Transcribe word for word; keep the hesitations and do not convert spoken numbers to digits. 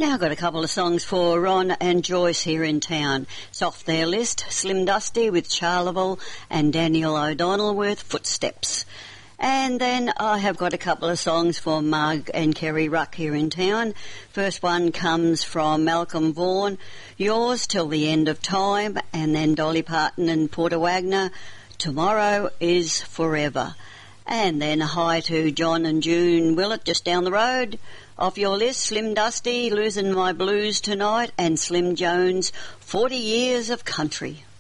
Now I've got a couple of songs for Ron and Joyce here in town. It's off their list, Slim Dusty with Charleville and Daniel O'Donnell with Footsteps. And then I have got a couple of songs for Marg and Kerry Ruck here in town. First one comes from Malcolm Vaughan, Yours Till the End of Time, and then Dolly Parton and Porter Wagner, Tomorrow is Forever. And then hi to John and June Willett just down the road. Off your list, Slim Dusty, Losing My Blues Tonight, and Slim Jones, forty years of Country.